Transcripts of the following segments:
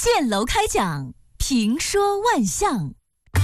建楼开讲，评说万象。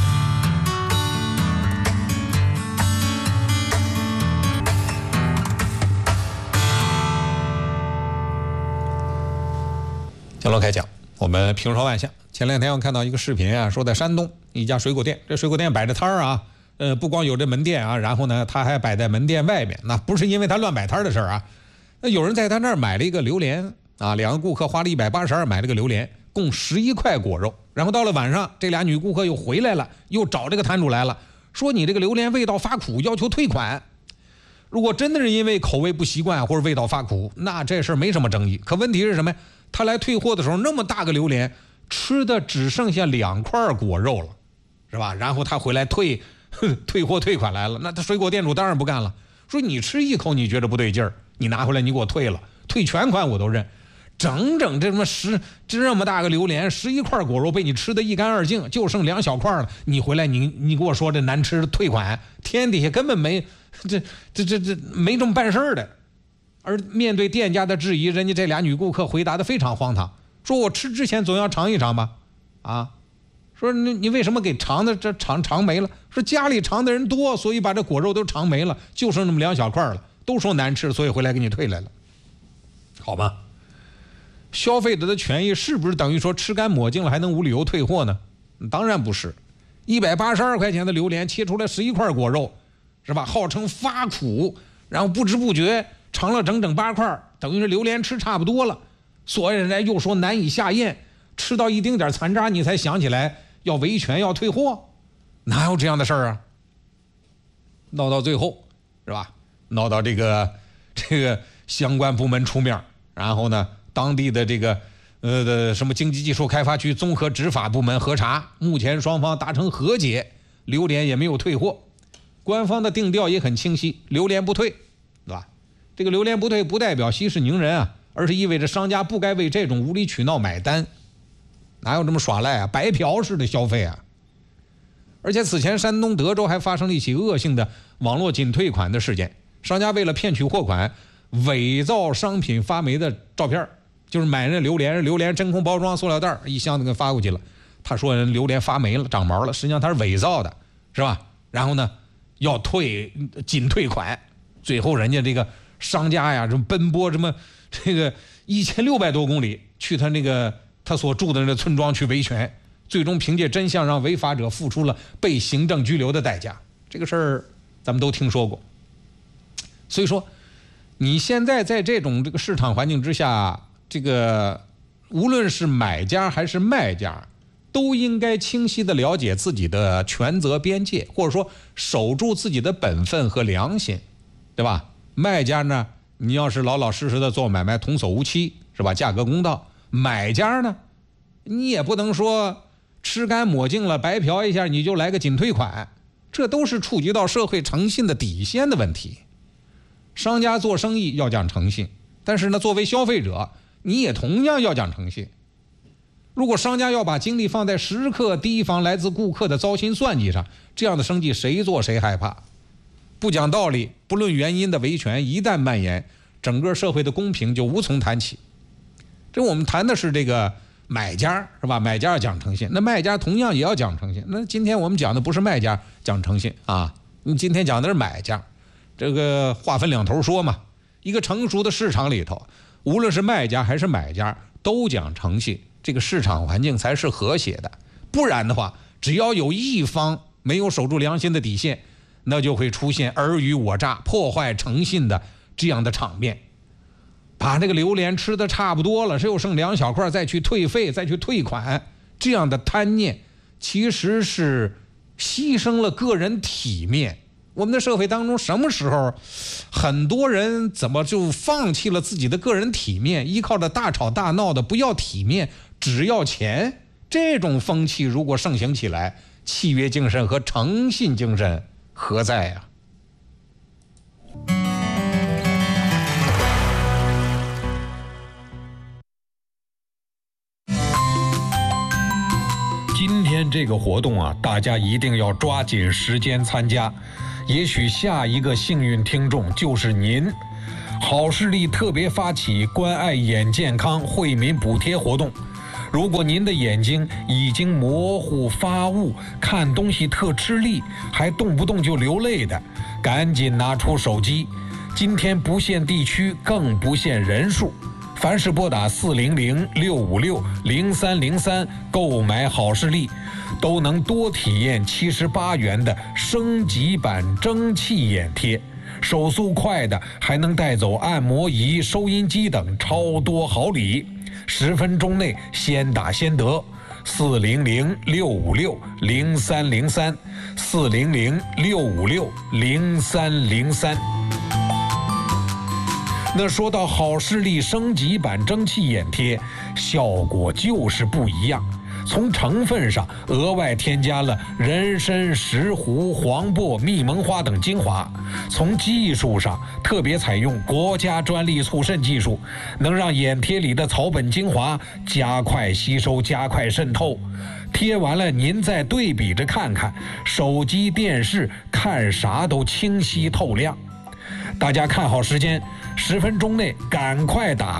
建楼开讲，我们评说万象。前两天我看到一个视频啊，说在山东一家水果店，这水果店摆着摊儿啊，不光有这门店啊，然后呢，他还摆在门店外面。那不是因为他乱摆摊的事儿啊，那有人在他那儿买了一个榴莲啊，两个顾客花了182买了个榴莲，共11块果肉。然后到了晚上，这俩女顾客又回来了，又找这个摊主来了，说你这个榴莲味道发苦，要求退款。如果真的是因为口味不习惯或者味道发苦，那这事儿没什么争议。可问题是什么呀？他来退货的时候，那么大个榴莲吃的只剩下2块果肉了，是吧？然后他回来退货退款来了，那他水果店主当然不干了，说你吃一口你觉得不对劲儿，你拿回来你给我退了，退全款我都认。整这么大个榴莲，11块果肉被你吃得一干二净，就剩2小块了，你回来你给我说这难吃的退款，天底下根本没这没这么办事的。而面对店家的质疑，人家这俩女顾客回答的非常荒唐，说我吃之前总要尝一尝吧，啊，说你为什么给尝的这尝没了？说家里尝的人多，所以把这果肉都尝没了，就剩那么2小块了，都说难吃，所以回来给你退来了，好吧？消费者的权益是不是等于说吃干抹净了还能无理由退货呢？当然不是。182块钱的榴莲切出来11块果肉，是吧？号称发苦，然后不知不觉尝了整8块，等于是榴莲吃差不多了，所以人家又说难以下咽，吃到一丁点残渣你才想起来要维权要退货，哪有这样的事儿啊？闹到最后，是吧？闹到这个相关部门出面，然后呢，当地的这个什么经济技术开发区综合执法部门核查，目前双方达成和解，榴莲也没有退货。官方的定调也很清晰，榴莲不退，对吧？这个榴莲不退不代表息事宁人啊，而是意味着商家不该为这种无理取闹买单。哪有这么耍赖啊？白嫖式的消费啊！而且此前山东德州还发生了一起恶性的网络仅退款的事件，商家为了骗取货款，伪造商品发霉的照片，就是买人榴莲真空包装塑料袋一箱子给发过去了，他说人榴莲发霉了长毛了，实际上他是伪造的，是吧？然后呢要仅退款，最后人家这个商家呀，这么奔波这么这个1600多公里去他所住的那个村庄去维权，最终凭借真相让违法者付出了被行政拘留的代价。这个事儿咱们都听说过。所以说你现在在这个市场环境之下，这个无论是买家还是卖家都应该清晰地了解自己的权责边界，或者说守住自己的本分和良心，对吧？卖家呢，你要是老老实实的做买卖，童叟无欺，是吧？价格公道。买家呢，你也不能说吃干抹净了白嫖一下你就来个仅退款，这都是触及到社会诚信的底线的问题。商家做生意要讲诚信，但是呢，作为消费者你也同样要讲诚信。如果商家要把精力放在时刻提防来自顾客的糟心算计上，这样的生意谁做谁害怕。不讲道理不论原因的维权一旦蔓延，整个社会的公平就无从谈起。这我们谈的是这个买家，是吧？买家要讲诚信，那卖家同样也要讲诚信。那今天我们讲的不是卖家讲诚信啊，你今天讲的是买家，这个话分两头说嘛。一个成熟的市场里头，无论是卖家还是买家都讲诚信，这个市场环境才是和谐的。不然的话，只要有一方没有守住良心的底线，那就会出现尔虞我诈破坏诚信的这样的场面。把这个榴莲吃的差不多了，又剩2小块再去退费再去退款，这样的贪念其实是牺牲了个人体面。我们的社会当中什么时候很多人怎么就放弃了自己的个人体面，依靠着大吵大闹的不要体面只要钱，这种风气如果盛行起来，契约精神和诚信精神何在呀？ 今天这个活动啊，大家一定要抓紧时间参加，也许下一个幸运听众就是您。好视力特别发起关爱眼健康惠民补贴活动， 如果您的眼睛已经模糊发雾，看东西特吃力，还动不动就流泪的，赶紧拿出手机。今天不限地区，更不限人数，凡是拨打400-656-0303购买好视力，都能多体验78元的升级版蒸汽眼贴，手速快的还能带走按摩仪、收音机等超多好礼，10分钟内先打先得。400-656-0303，400-656-0303。那说到好视力升级版蒸汽眼贴，效果就是不一样。从成分上额外添加了人参、石斛、黄柏、蜜蒙花等精华；从技术上特别采用国家专利促渗技术，能让眼贴里的草本精华加快吸收、加快渗透。贴完了您再对比着看看，手机、电视看啥都清晰透亮。大家看好时间，10分钟内赶快打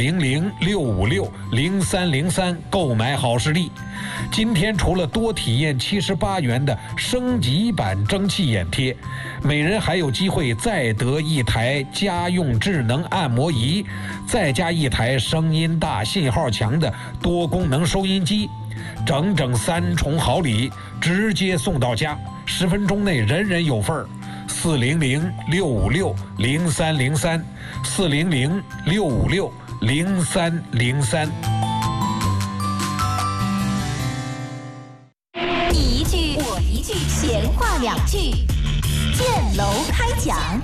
400-656-0303购买好视力。今天除了多体验78元的升级版蒸汽眼贴，每人还有机会再得一台家用智能按摩仪，再加一台声音大、信号强的多功能收音机，整整3重好礼，直接送到家，10分钟内人人有份儿。400-656-0303 400-656-0303。 你一句我一句，闲话两句，建楼开讲。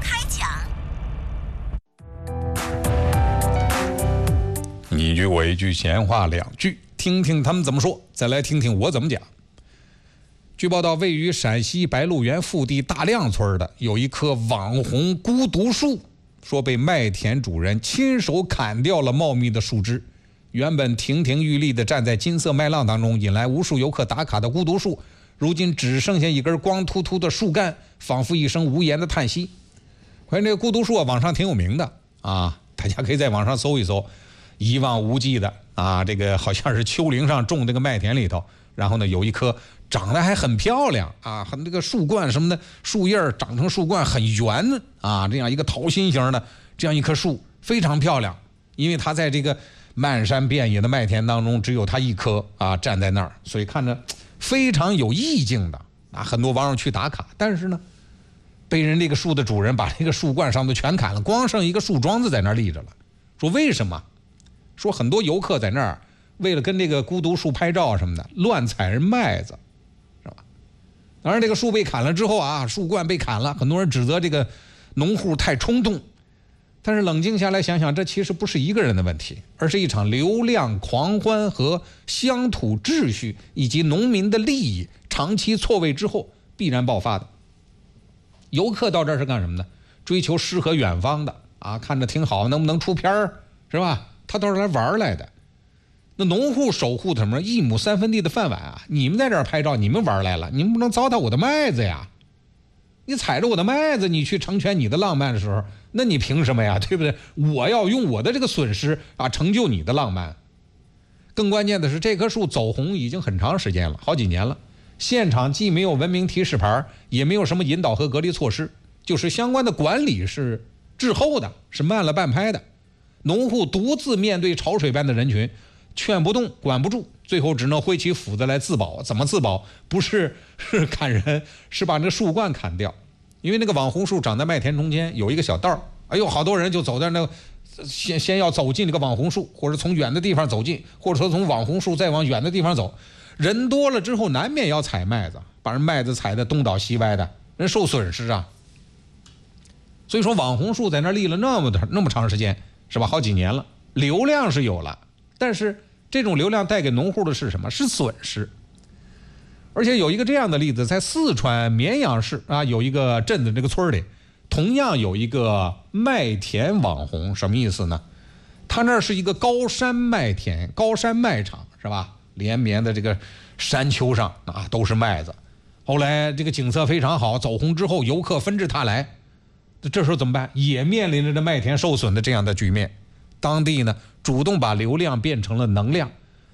你一句我一句，闲话两句，听听他们怎么说，再来听听我怎么讲。据报道，位于陕西白鹿原腹地大亮村的有一棵网红孤独树，说被麦田主人亲手砍掉了茂密的树枝。原本亭亭玉立的站在金色麦浪当中，引来无数游客打卡的孤独树，如今只剩下一根光秃秃的树干，仿佛一声无言的叹息。关于这个孤独树啊，网上挺有名的啊，大家可以在网上搜一搜，一望无际的啊，这个好像是丘陵上种这个麦田里头，然后呢有一棵长得还很漂亮啊，很这个树冠什么的，树叶长成树冠很圆啊，这样一个桃心形的这样一棵树非常漂亮，因为它在这个漫山遍野的麦田当中只有它一棵啊站在那儿，所以看着非常有意境的啊，很多网友去打卡，但是呢被人这个树的主人把这个树冠上都全砍了，光剩一个树桩子在那儿立着了。说为什么？说很多游客在那儿为了跟这个孤独树拍照什么的，乱采人麦子，是吧？当然这个树被砍了之后啊，树冠被砍了，很多人指责这个农户太冲动，但是冷静下来想想，这其实不是一个人的问题，而是一场流量狂欢和乡土秩序以及农民的利益长期错位之后必然爆发的。游客到这儿是干什么呢？追求诗和远方的啊，看着挺好，能不能出片儿，是吧？他到这儿来玩来的。那农户守护什么1亩3分地的饭碗啊，你们在这儿拍照，你们玩来了，你们不能糟蹋我的麦子呀。你踩着我的麦子，你去成全你的浪漫的时候，那你凭什么呀？对不对？我要用我的这个损失啊，成就你的浪漫。更关键的是，这棵树走红已经很长时间了，好几年了。现场既没有文明提示牌，也没有什么引导和隔离措施，就是相关的管理是滞后的，是慢了半拍的。农户独自面对潮水般的人群，劝不动，管不住，最后只能挥起斧子来自保。怎么自保？不是砍人，是把那个树冠砍掉。因为那个网红树长在麦田中间，有一个小道，哎呦，好多人就走在那，先要走进这个网红树，或者从远的地方走进，或者说从网红树再往远的地方走。人多了之后，难免要踩麦子，把人麦子踩得东倒西歪的，人受损失啊。所以说，网红树在那立了那么长时间，是吧？好几年了，流量是有了，但是这种流量带给农户的是什么？是损失。而且有一个这样的例子，在四川绵阳市啊，有一个镇子，这个村里同样有一个麦田网红，什么意思呢？他那是一个高山麦田、高山麦场，是吧？连绵的这个山丘上啊都是麦子。后来这个景色非常好，走红之后，游客纷至沓来。这时候怎么办？也面临着这麦田受损的这样的局面。当地呢主动把流量变成了能量，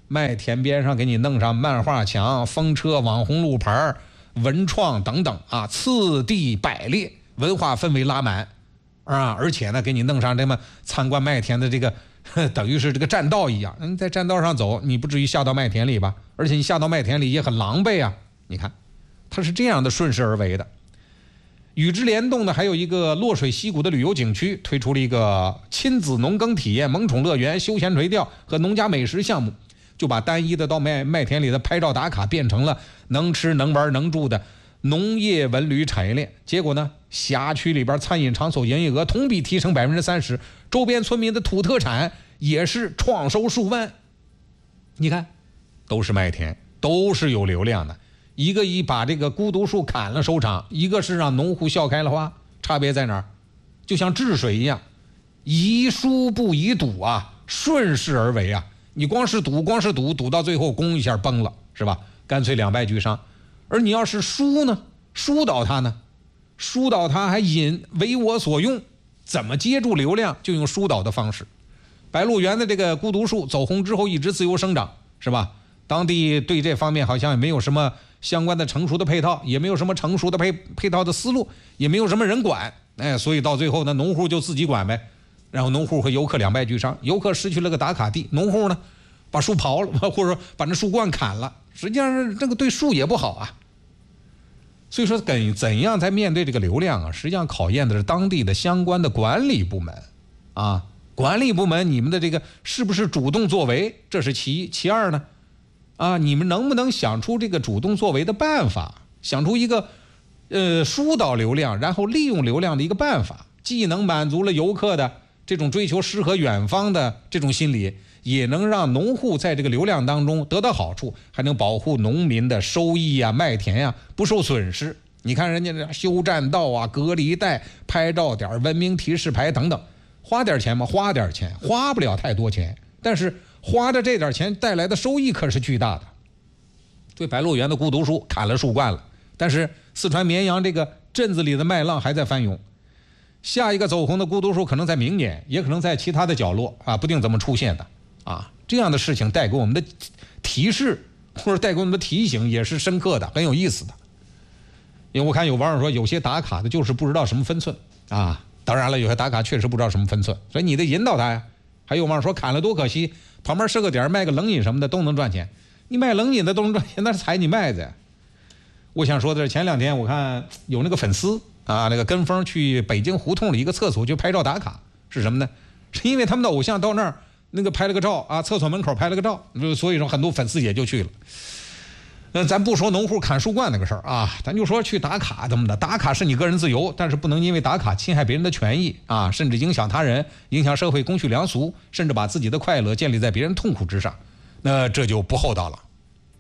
麦田边上给你弄上漫画墙、风车、网红路牌、文创等等啊，次第百列，文化氛围拉满啊！而且呢，给你弄上这么参观麦田的这个，等于是这个栈道一样。你在栈道上走，你不至于下到麦田里吧？而且你下到麦田里也很狼狈啊！你看，它是这样的顺势而为的。与之联动的还有一个洛水溪谷的旅游景区推出了一个亲子农耕体验、萌宠乐园、休闲垂钓和农家美食项目，就把单一的到麦田里的拍照打卡变成了能吃能玩能住的农业文旅产业链。结果呢，辖区里边餐饮场所营业额同比提升30%，周边村民的土特产也是创收数万。你看，都是麦田，都是有流量的。一个把这个孤独树砍了收场，一个是让农户笑开了花，差别在哪儿？就像治水一样，宜疏不宜堵啊，顺势而为啊。你光是堵到最后攻一下崩了，是吧？干脆两败俱伤。而你要是疏呢，疏导它呢，疏导它还为我所用，怎么接住流量？就用疏导的方式。白鹿原的这个孤独树走红之后一直自由生长，是吧？当地对这方面好像也没有什么相关的成熟的配套，也没有什么成熟的配套的思路，也没有什么人管，所以到最后呢，农户就自己管呗。然后农户和游客两败俱伤，游客失去了个打卡地，农户呢把树刨了，或者说把那树冠砍了，实际上这个对树也不好啊。所以说怎样在面对这个流量啊，实际上考验的是当地的相关的管理部门啊，管理部门你们的这个是不是主动作为，这是其二呢？啊，你们能不能想出这个主动作为的办法，想出一个疏导流量，然后利用流量的一个办法，既能满足了游客的这种追求诗和远方的这种心理，也能让农户在这个流量当中得到好处，还能保护农民的收益啊、麦田啊不受损失。你看人家这修栈道啊、隔离带、拍照点、文明提示牌等等，花点钱吗？花点钱，花不了太多钱，但是花的这点钱带来的收益可是巨大的。对白鹿原的孤独树砍了树冠了，但是四川绵阳这个镇子里的麦浪还在翻涌。下一个走红的孤独树可能在明年，也可能在其他的角落啊，不定怎么出现的啊。这样的事情带给我们的提示或者带给我们的提醒也是深刻的，很有意思的。因为我看有网友说，有些打卡的就是不知道什么分寸啊。当然了，有些打卡确实不知道什么分寸，所以你得引导他呀。还有网友说砍了多可惜，旁边设个点卖个冷饮什么的都能赚钱。你卖冷饮的都能赚钱，那是踩你麦子呀。我想说的是，前2天我看有那个粉丝啊，那个跟风去北京胡同里一个厕所去拍照打卡，是什么呢？是因为他们的偶像到那儿那个拍了个照啊，厕所门口拍了个照，所以说很多粉丝也就去了。咱不说农户砍树冠那个事儿啊，咱就说去打卡怎么的，打卡是你个人自由，但是不能因为打卡侵害别人的权益啊，甚至影响他人，影响社会公序良俗，甚至把自己的快乐建立在别人痛苦之上，那这就不厚道了。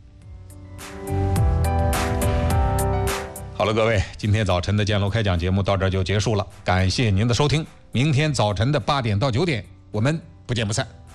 好了，各位，今天早晨的建楼开讲节目到这儿就结束了，感谢您的收听。明天早晨的8点到9点，我们不见不散。